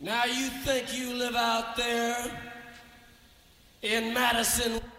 Now you think you live out there in Madison.